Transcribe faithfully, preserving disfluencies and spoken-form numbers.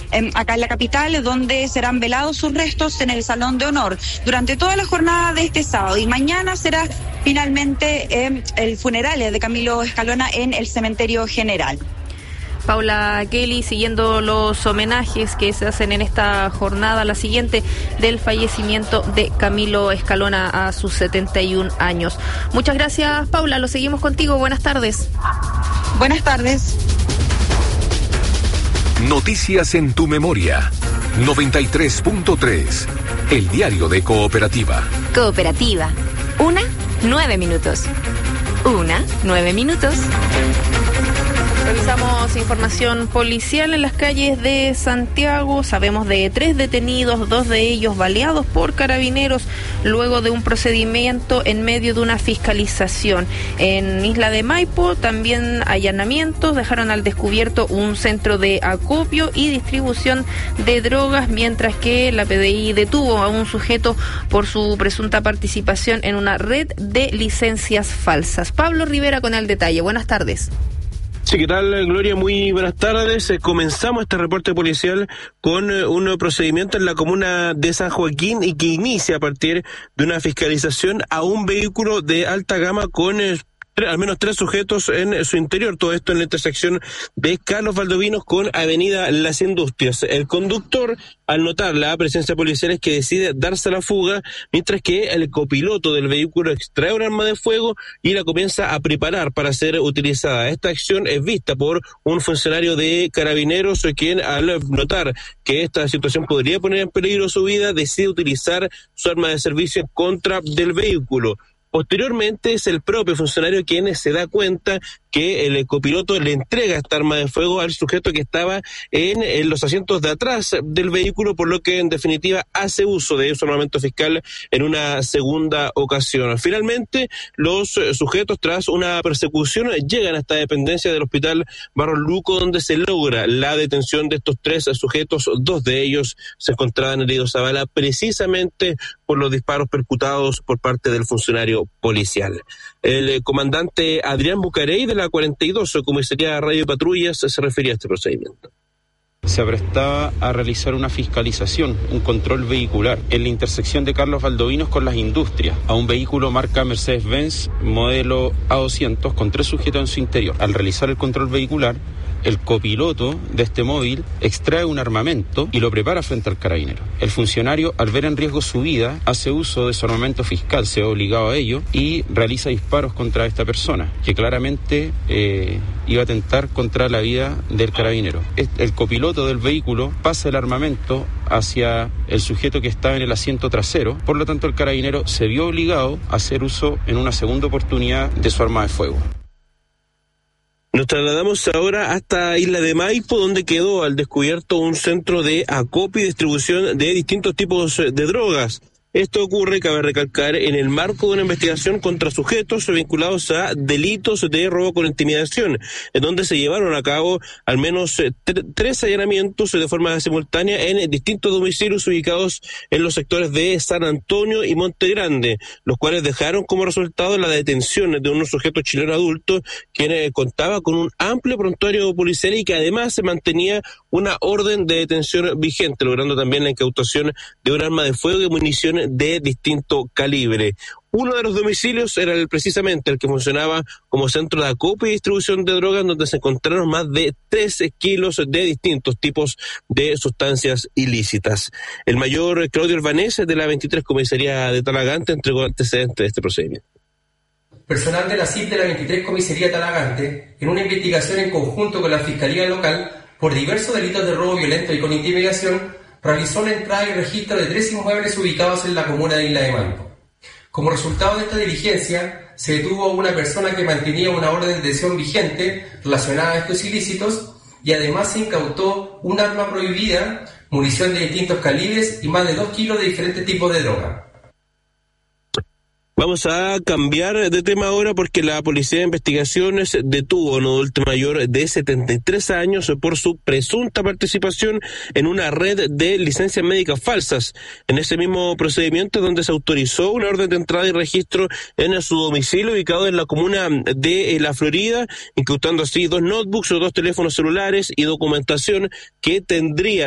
eh, acá en la capital, donde serán velados sus restos en el Salón de Honor durante toda la jornada de este sábado. Y mañana será finalmente eh, el funeral de Camilo Escalona en el Cementerio General. Paula Kelly, siguiendo los homenajes que se hacen en esta jornada, la siguiente del fallecimiento de Camilo Escalona a sus setenta y un años. Muchas gracias, Paula, lo seguimos contigo, buenas tardes. Buenas tardes. Noticias en tu memoria. noventa y tres punto tres, el diario de Cooperativa. Cooperativa, una, nueve minutos. Una, nueve minutos. Revisamos información policial en las calles de Santiago. Sabemos de tres detenidos, dos de ellos baleados por carabineros luego de un procedimiento en medio de una fiscalización. En Isla de Maipo también allanamientos, dejaron al descubierto un centro de acopio y distribución de drogas, mientras que la P D I detuvo a un sujeto por su presunta participación en una red de licencias falsas. Pablo Rivera con el detalle. Buenas tardes. Sí, ¿qué tal, Gloria? Muy buenas tardes. Eh, comenzamos este reporte policial con eh, un procedimiento en la comuna de San Joaquín y que inicia a partir de una fiscalización a un vehículo de alta gama con eh, al menos tres sujetos en su interior. Todo esto en la intersección de Carlos Valdovinos con Avenida Las Industrias. El conductor, al notar la presencia policial, es que decide darse a la fuga, mientras que el copiloto del vehículo extrae un arma de fuego y la comienza a preparar para ser utilizada. Esta acción es vista por un funcionario de Carabineros, quien, al notar que esta situación podría poner en peligro su vida, decide utilizar su arma de servicio en contra del vehículo. Posteriormente es el propio funcionario quien se da cuenta que el copiloto le entrega esta arma de fuego al sujeto que estaba en, en los asientos de atrás del vehículo, por lo que en definitiva hace uso de su armamento fiscal en una segunda ocasión. Finalmente, los sujetos, tras una persecución, llegan a esta dependencia del Hospital Barros Luco, donde se logra la detención de estos tres sujetos. Dos de ellos se encontraban heridos a bala precisamente por los disparos percutados por parte del funcionario policial. El comandante Adrián Bucarey de la cuarenta y dos, Comisaría Radio y Patrullas, se refería a este procedimiento. Se prestaba a realizar una fiscalización, un control vehicular en la intersección de Carlos Valdovinos con Las Industrias, a un vehículo marca Mercedes-Benz modelo A doscientos con tres sujetos en su interior. Al realizar el control vehicular, el copiloto de este móvil extrae un armamento y lo prepara frente al carabinero. El funcionario, al ver en riesgo su vida, hace uso de su armamento fiscal, se ve obligado a ello, y realiza disparos contra esta persona, que claramente eh, iba a atentar contra la vida del carabinero. El copiloto del vehículo pasa el armamento hacia el sujeto que estaba en el asiento trasero, por lo tanto el carabinero se vio obligado a hacer uso en una segunda oportunidad de su arma de fuego. Nos trasladamos ahora hasta Isla de Maipo, donde quedó al descubierto un centro de acopio y distribución de distintos tipos de drogas. Esto ocurre, cabe recalcar, en el marco de una investigación contra sujetos vinculados a delitos de robo con intimidación, en donde se llevaron a cabo al menos tre- tres allanamientos de forma simultánea en distintos domicilios ubicados en los sectores de San Antonio y Monte Grande, los cuales dejaron como resultado la detención de un sujeto chileno adulto, quien eh, contaba con un amplio prontuario policial y que además se mantenía una orden de detención vigente, logrando también la incautación de un arma de fuego y munición de distinto calibre. Uno de los domicilios era el, precisamente el que funcionaba como centro de acopio y distribución de drogas, donde se encontraron más de trece kilos de distintos tipos de sustancias ilícitas. El mayor Claudio Urbanés, de la veintitrés Comisaría de Talagante, entregó antecedentes de este procedimiento. Personal de la C I P de la veintitrés Comisaría Talagante, en una investigación en conjunto con la Fiscalía Local por diversos delitos de robo violento y con intimidación, realizó la entrada y registro de tres inmuebles ubicados en la comuna de Isla de Maipo. Como resultado de esta diligencia, se detuvo a una persona que mantenía una orden de detención vigente relacionada a estos ilícitos y además se incautó un arma prohibida, munición de distintos calibres y más de dos kilos de diferentes tipos de droga. Vamos a cambiar de tema ahora porque la Policía de Investigaciones detuvo a un adulto mayor de setenta y tres años por su presunta participación en una red de licencias médicas falsas. En ese mismo procedimiento, donde se autorizó una orden de entrada y registro en su domicilio ubicado en la comuna de La Florida, incautando así dos notebooks o dos teléfonos celulares y documentación que tendría